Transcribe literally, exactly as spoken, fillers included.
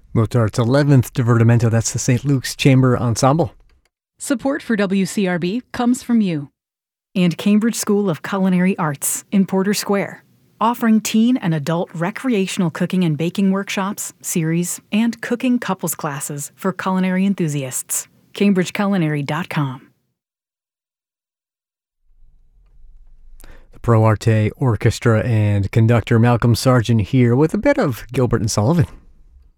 Mozart's eleventh Divertimento, that's the Saint Luke's Chamber Ensemble. Support for W C R B comes from you. And Cambridge School of Culinary Arts in Porter Square, offering teen and adult recreational cooking and baking workshops, series, and cooking couples classes for culinary enthusiasts. cambridge culinary dot com. Pro Arte Orchestra and conductor Malcolm Sargent here with a bit of Gilbert and Sullivan.